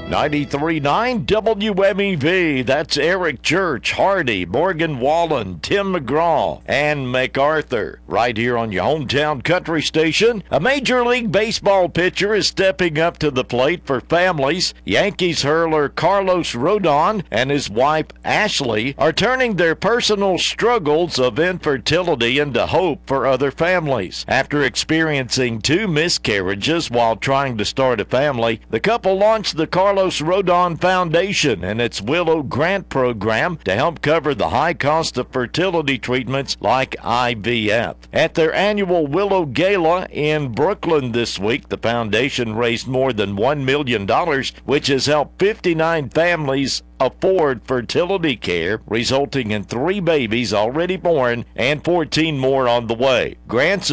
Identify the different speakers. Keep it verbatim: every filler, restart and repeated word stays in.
Speaker 1: ninety-three point nine W M E V. That's Eric Church, Hardy, Morgan Wallen, Tim McGraw, and MacArthur. Right here on your hometown country station, a Major League Baseball pitcher is stepping up to the plate for families. Yankees hurler Carlos Rodon and his wife Ashley are turning their personal struggles of infertility into hope for other families. After experiencing two miscarriages while trying to start a family, the couple launched the Carlos Rodon Foundation and its Willow Grant program to help cover the high cost of fertility treatments like I V F. At their annual Willow Gala in Brooklyn this week, the foundation raised more than one million dollars, which has helped fifty-nine families afford fertility care, resulting in three babies already born and fourteen more on the way. Grants